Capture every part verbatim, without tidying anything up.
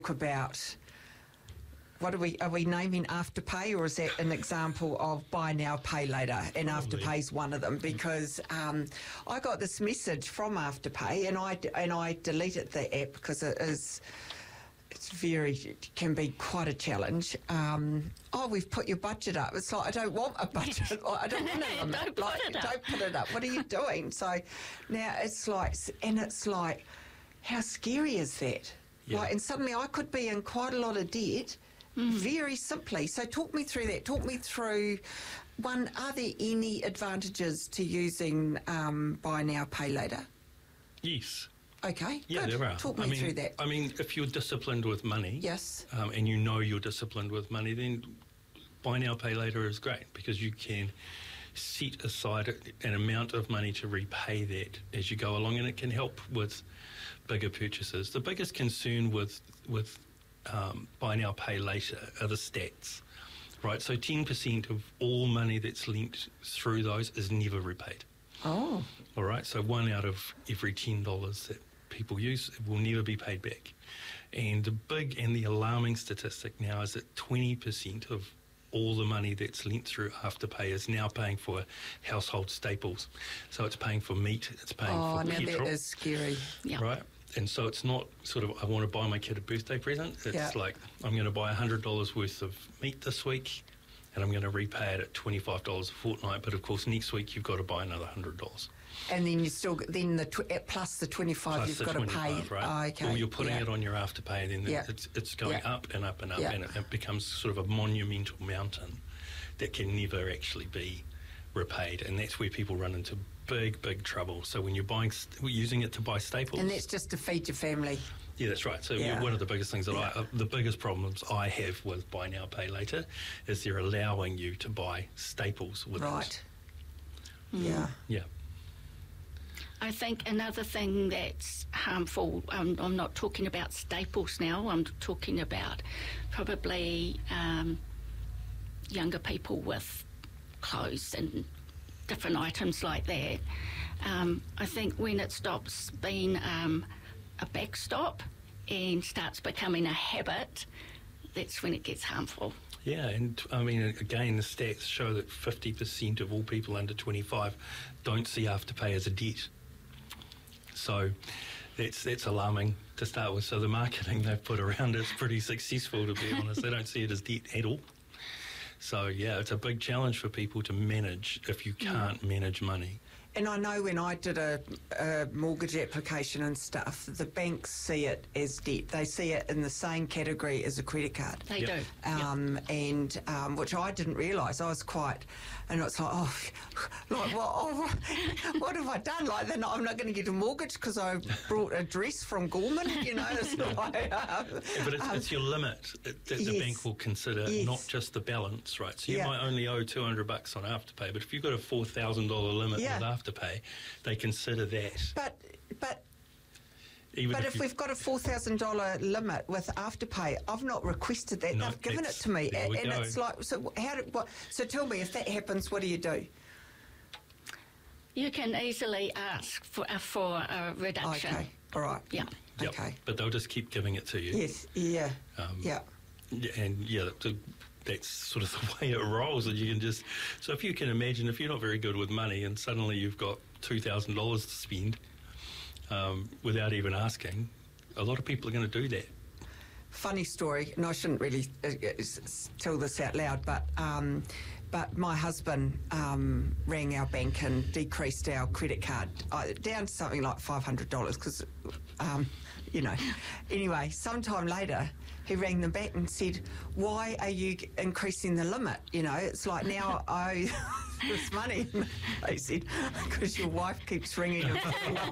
about, what are we, are we naming Afterpay, or is that an example of buy now, pay later? And Probably. Afterpay's one of them, because um, I got this message from Afterpay, and I, and I deleted the app because it is, it's very, it can be quite a challenge. Um, oh, we've put your budget up. It's like, I don't want a budget. I don't want a limit. Don't put like, it up. Don't put it up. What are you doing? So now it's like, and it's like, how scary is that? Yeah. Like, and suddenly I could be in quite a lot of debt, mm. very simply. So talk me through that. Talk me through, one, are there any advantages to using um, buy now, pay later? Yes. Okay, Yeah, good. there are. Talk me I mean, through that. I mean, if you're disciplined with money, Yes. um, and you know you're disciplined with money, then buy now, pay later is great, because you can set aside an amount of money to repay that as you go along, and it can help with bigger purchases. The biggest concern with with um, buy now, pay later are the stats, right? So ten percent of all money that's linked through those is never repaid. Oh. All right, so one out of every ten dollars that people use will never be paid back. And the big and the alarming statistic now is that twenty percent of all the money that's linked through Afterpay is now paying for household staples. So it's paying for meat, it's paying Oh, for now petrol. that is scary. Yeah. Right? And so it's not sort of, I want to buy my kid a birthday present. It's Yeah. like, I'm going to buy one hundred dollars worth of meat this week, and I'm going to repay it at twenty-five dollars a fortnight. But of course, next week you've got to buy another one hundred dollars. And then you still, then the tw- plus the twenty-five Plus you've the got to pay. twenty-five, right? Oh, okay. Well, you're putting yeah. it on your Afterpay, and then Yeah. it's, it's going Yeah. up and up and up, Yeah. and it, it becomes sort of a monumental mountain that can never actually be repaid. And that's where people run into big, big trouble. So when you're buying, st- using it to buy staples. And that's just to feed your family. Yeah, that's right. So Yeah. one of the biggest things that Yeah. I, uh, the biggest problems I have with buy now, pay later is they're allowing you to buy staples with Right. it. Yeah. Yeah. I think another thing that's harmful, um, I'm not talking about staples now, I'm talking about probably um, younger people with clothes and different items like that. Um, I think when it stops being um, a backstop and starts becoming a habit, that's when it gets harmful. Yeah, and I mean, again, the stats show that fifty percent of all people under twenty-five don't see Afterpay as a debt. So that's that's alarming to start with. So the marketing they've put around it's pretty successful, to be honest. They don't see it as debt at all. So, yeah, it's a big challenge for people to manage if you can't manage money. And I know when I did a, a mortgage application and stuff, the banks see it as debt. They see it in the same category as a credit card. They Yep. do. Um, and um, which I didn't realise. I was quite, and it's like, oh, like, well, oh, what have I done? Like, then I'm not going to get a mortgage because I brought a dress from Gorman. You know, it's like, um, Yeah, but it's, um, it's your limit that the yes. bank will consider, Yes. not just the balance, right? So you Yeah. might only owe two hundred bucks on Afterpay, but if you've got a four thousand dollars limit Yeah. with Afterpay, they consider that. but but. Even But if, if you, we've got a four thousand dollars limit with Afterpay, I've not requested that. No, They've given it that's- to me. there we And go. it's like, so how do, what, so tell me, if that happens, what do you do? You can easily ask for, uh, for a reduction. Okay, all right. Yeah. Yep, Okay. but they'll just keep giving it to you. Yes, yeah, Um, yeah. Yeah, and yeah, that- that's sort of the way it rolls. And you can just, so if you can imagine, if you're not very good with money and suddenly you've got two thousand dollars to spend um, without even asking, a lot of people are going to do that. Funny story, and I shouldn't really uh, uh, s- tell this out loud, but um, but my husband um, rang our bank and decreased our credit card uh, down to something like five hundred dollars because, um, you know, anyway, sometime later he rang them back and said, why are you g- increasing the limit? You know, it's like now I owe this money. They said, because your wife keeps ringing him.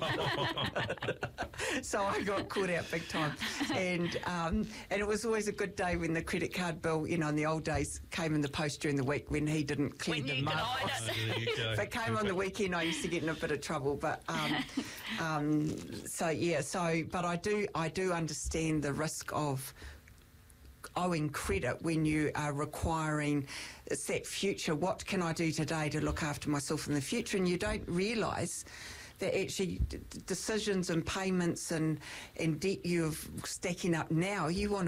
So I got caught out big time. And um, and it was always a good day when the credit card bill, you know, in the old days came in the post during the week when he didn't clear When the you could month. hide Oh, there you go. If it came on the weekend, I used to get in a bit of trouble. But um, um, so yeah, so but I do I do understand the risk of owing credit when you are requiring it's that future. What can I do today to look after myself in the future? And you don't realise that actually d- d- decisions and payments and, and debt you're stacking up now, you want